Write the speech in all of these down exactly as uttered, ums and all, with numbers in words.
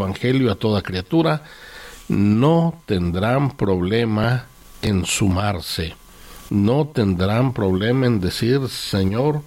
Evangelio a toda criatura, no tendrán problema en sumarse. No tendrán problema en decir, Señor,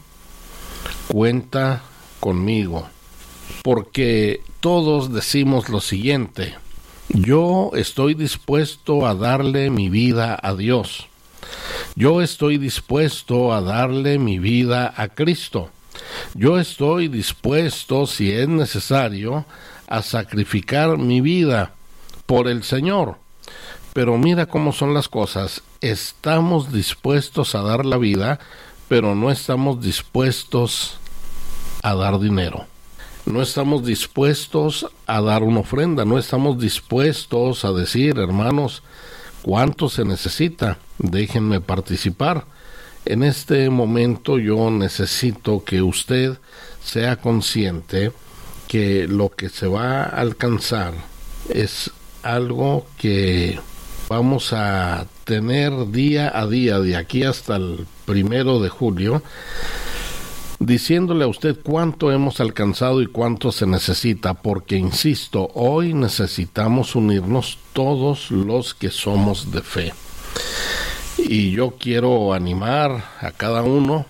cuenta conmigo. Porque todos decimos lo siguiente: yo estoy dispuesto a darle mi vida a Dios. Yo estoy dispuesto a darle mi vida a Cristo. Yo estoy dispuesto, si es necesario, a sacrificar mi vida por el Señor. Pero mira cómo son las cosas. Estamos dispuestos a dar la vida, pero no estamos dispuestos a dar dinero. No estamos dispuestos a dar una ofrenda. No estamos dispuestos a decir, hermanos, ¿cuánto se necesita? Déjenme participar. En este momento yo necesito que usted sea consciente que lo que se va a alcanzar es algo que vamos a tener día a día, de aquí hasta el primero de julio, diciéndole a usted cuánto hemos alcanzado y cuánto se necesita, porque insisto, hoy necesitamos unirnos todos los que somos de fe. Y yo quiero animar a cada uno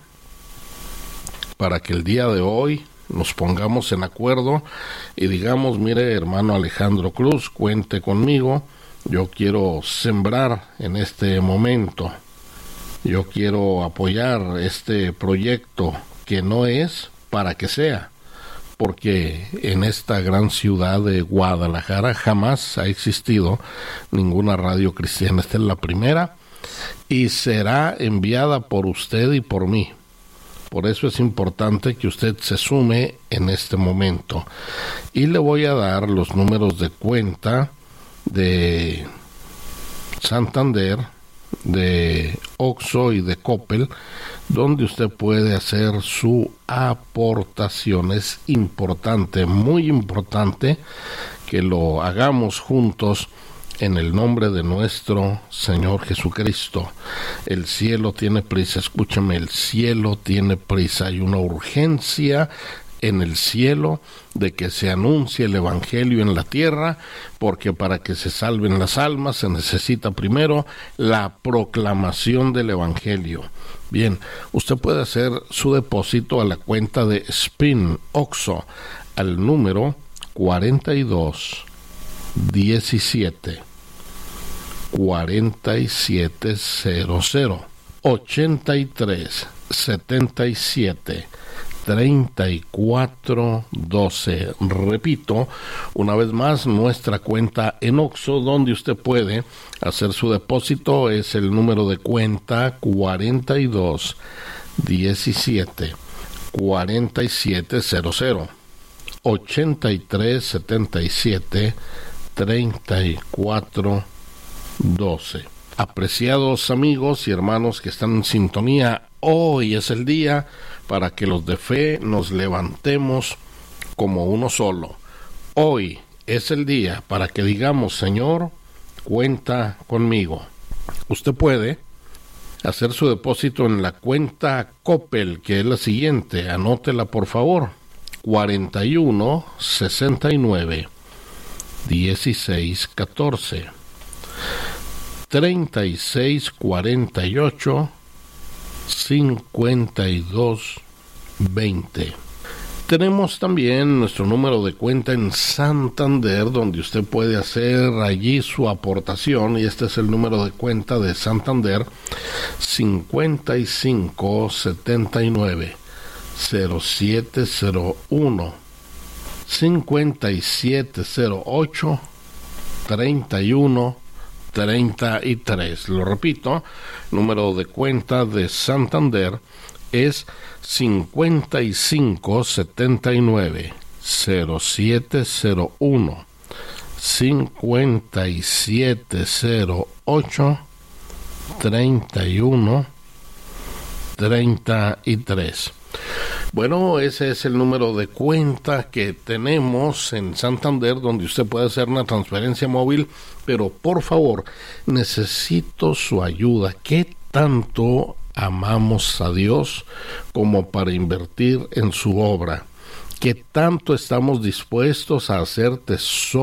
para que el día de hoy nos pongamos en acuerdo y digamos, mire, hermano Alejandro Cruz, cuente conmigo. Yo quiero sembrar en este momento. Yo quiero apoyar este proyecto que no es para que sea, porque en esta gran ciudad de Guadalajara jamás ha existido ninguna radio cristiana. Esta es la primera y será enviada por usted y por mí. Por eso es importante que usted se sume en este momento. Y le voy a dar los números de cuenta de Santander, de Oxxo y de Coppel, donde usted puede hacer su aportación. Es importante, muy importante, que lo hagamos juntos en el nombre de nuestro Señor Jesucristo. El cielo tiene prisa, escúchame, el cielo tiene prisa. Hay una urgencia en el cielo de que se anuncie el Evangelio en la tierra, porque para que se salven las almas se necesita primero la proclamación del Evangelio. Bien, usted puede hacer su depósito a la cuenta de Spin Oxxo al número cuarenta y dos diecisiete cuarenta y siete cero cero ochenta y tres setenta y siete treinta y cuatro doce. Repito una vez más, nuestra cuenta en Oxxo donde usted puede hacer su depósito es el número de cuenta cuarenta y dos diecisiete cuarenta y siete cero cero ochenta y tres setenta y siete treinta y cuatro doce. Apreciados amigos y hermanos que están en sintonía, hoy es el día para que los de fe nos levantemos como uno solo. Hoy es el día para que digamos, Señor, cuenta conmigo. Usted puede hacer su depósito en la cuenta Coppel, que es la siguiente, anótela por favor, cuarenta y uno sesenta y nueve dieciséis catorce treinta y seis cuarenta y ocho cincuenta y dos veinte. Tenemos también nuestro número de cuenta en Santander, donde usted puede hacer allí su aportación, y este es el número de cuenta de Santander: cincuenta y cinco setenta y nueve cero siete cero uno cincuenta y siete cero ocho treinta y uno treinta y tres. Lo repito, número de cuenta de Santander es cincuenta y cinco setenta y nueve cero siete cero uno cincuenta y siete cero ocho treinta y uno treinta y tres. Bueno, ese es el número de cuenta que tenemos en Santander, donde usted puede hacer una transferencia móvil, pero por favor, necesito su ayuda. ¿Qué tanto amamos a Dios como para invertir en su obra? ¿Qué tanto estamos dispuestos a hacer tesoro